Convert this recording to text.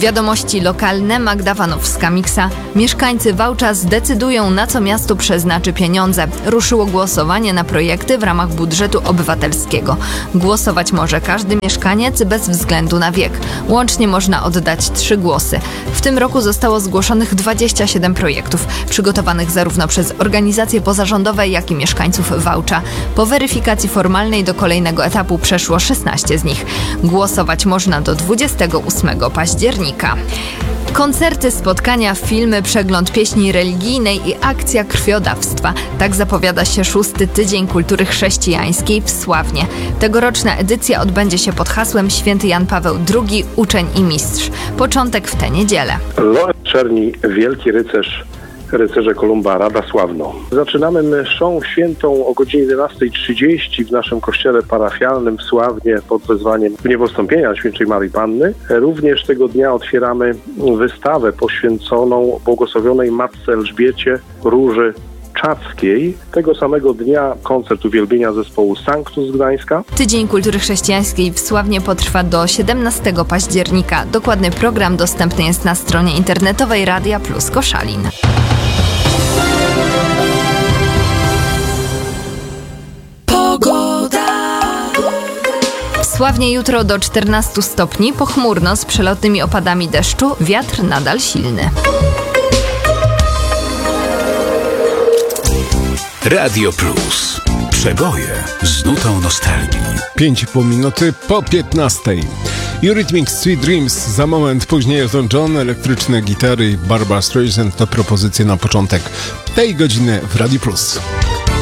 Wiadomości lokalne, Magda Wanowska-Miksa. Mieszkańcy Wałcza zdecydują, na co miasto przeznaczy pieniądze. Ruszyło głosowanie na projekty w ramach budżetu obywatelskiego. Głosować może każdy mieszkaniec bez względu na wiek. Łącznie można oddać 3 głosy. W tym roku zostało zgłoszonych 27 projektów, przygotowanych zarówno przez organizacje pozarządowe, jak i mieszkańców Wałcza. Po weryfikacji formalnej do kolejnego etapu przeszło 16 z nich. Głosować można do 28 października. Koncerty, spotkania, filmy, przegląd pieśni religijnej i akcja krwiodawstwa. Tak zapowiada się 6. Tydzień Kultury Chrześcijańskiej w Sławnie. Tegoroczna edycja odbędzie się pod hasłem Święty Jan Paweł II, uczeń i mistrz. Początek w tę niedzielę. Lorenz Czerni, wielki rycerze Kolumba, Rada Sławno. Zaczynamy mszą świętą o godzinie 11:30 w naszym kościele parafialnym w Sławnie pod wezwaniem Niewostąpienia Świętej Marii Panny. Również tego dnia otwieramy wystawę poświęconą błogosławionej Matce Elżbiecie Róży Czackiej. Tego samego dnia koncert uwielbienia zespołu Sanctus z Gdańska. Tydzień Kultury Chrześcijańskiej w Sławnie potrwa do 17 października. Dokładny program dostępny jest na stronie internetowej Radia Plus Koszalin. W Sławnie jutro do 14 stopni, pochmurno z przelotnymi opadami deszczu, wiatr nadal silny. Radio Plus. Przeboje z nutą nostalgii. 5,5 minuty po 15. Eurythmics Sweet Dreams, za moment później Elton John, elektryczne gitary i Barbra Streisand to propozycje na początek tej godziny w Radio Plus.